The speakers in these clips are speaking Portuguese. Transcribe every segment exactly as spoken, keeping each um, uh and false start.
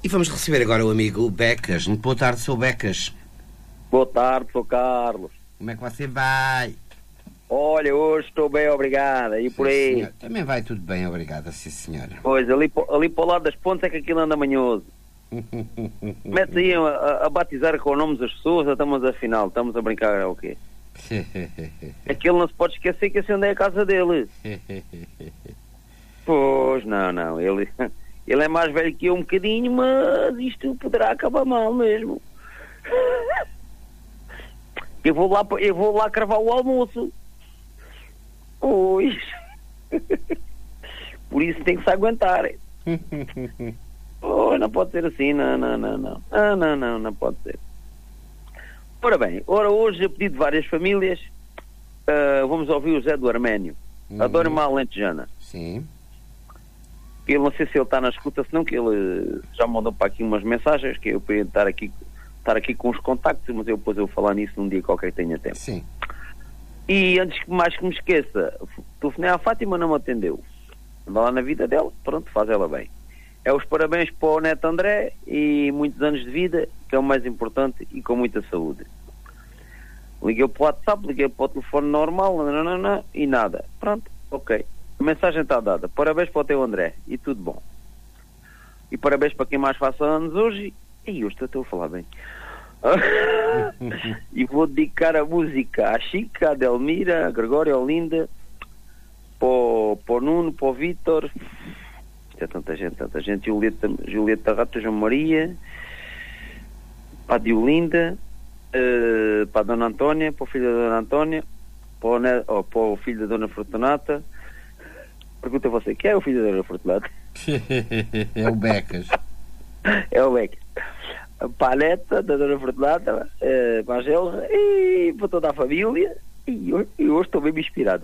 E vamos receber agora o amigo Becas. Muito boa tarde, sou Becas. Boa tarde, sou Carlos. Como é que você vai? Olha, hoje estou bem, obrigada. E Sim, por aí? senhor. Também vai tudo bem, obrigada, sim senhora. Pois, ali, ali para o lado das pontes é que aquilo anda manhoso. Mete aí a, a batizar com os nomes das pessoas, estamos afinal, estamos a brincar, é o quê? Aquele não se pode esquecer que assim onde é a casa dele. Pois, não, não, ele, ele é mais velho que eu um bocadinho, mas isto poderá acabar mal mesmo. Eu vou lá, eu vou lá cravar o almoço. Pois. Por isso tem que se aguentar. Oh, não pode ser assim, não, não, não, não. Ah, não, não, não pode ser. Ora bem, ora hoje, a pedido de várias famílias, uh, vamos ouvir o Zé do Arménio. Uhum. Adoro uma alentejana. Sim. Ele, não sei se ele está na escuta, senão que ele já mandou para aqui umas mensagens, que eu podia estar aqui, estar aqui com os contactos, mas eu depois eu vou falar nisso num dia qualquer que tenha tempo. Sim. E antes que mais que me esqueça, telefonei à Fátima, não me atendeu. Anda lá na vida dela, pronto, faz ela bem. É os parabéns para o neto André e muitos anos de vida, que é o mais importante, e com muita saúde. Liguei para o WhatsApp, liguei para o telefone normal, não, não, não, e nada. Pronto, ok. A mensagem está dada. Parabéns para o teu André, e tudo bom. E parabéns para quem mais faça anos hoje. E hoje estou a falar bem. E vou dedicar a música à Chica, à Delmira, à Gregória, à Olinda, para o, para o Nuno, para o Vítor. É tanta gente, tanta gente. Julieta, Julieta Rata, João Maria, para a Diolinda, uh, para a Dona Antónia, para o filho da Dona Antónia, para o, ne- oh, para o filho da Dona Fortunata. Pergunta você, quem é o filho da Dona Fortunata? É o Becas. É o Becas. Para a neta da Dona Fortunata, uh, para a Gelra e para toda a família. E hoje, e hoje estou bem inspirado.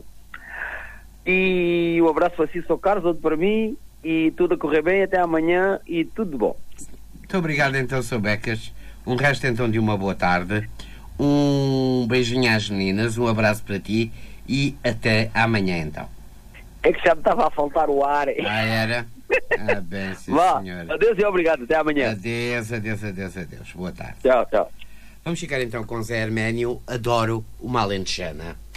E um abraço para si, sou Carlos, outro para mim. E tudo a correr bem, até amanhã e tudo de bom. Muito obrigado então, sou Becas. Um resto então de uma boa tarde. Um beijinho às meninas, um abraço para ti e até amanhã então. É que já me estava a faltar o ar. Ah, era? Ah, bem, sim, Vá, senhora. adeus e obrigado, até amanhã. Adeus, adeus, adeus, adeus. Boa tarde. Tchau, tchau. Vamos ficar então com Zé Arménio. Adoro uma alentejana.